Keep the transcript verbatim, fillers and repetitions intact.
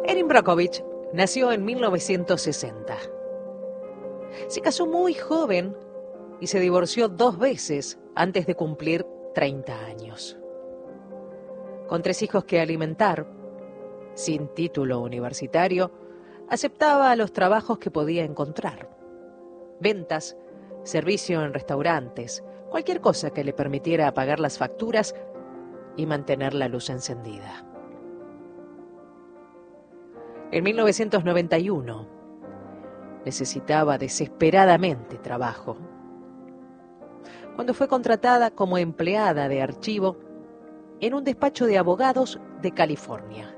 Erin Brockovich nació en mil novecientos sesenta. Se casó muy joven y se divorció dos veces antes de cumplir treinta años. Con tres hijos que alimentar, sin título universitario, aceptaba los trabajos que podía encontrar. Ventas, servicio en restaurantes, cualquier cosa que le permitiera pagar las facturas y mantener la luz encendida. En mil novecientos noventa y uno, necesitaba desesperadamente trabajo, cuando fue contratada como empleada de archivo en un despacho de abogados de California.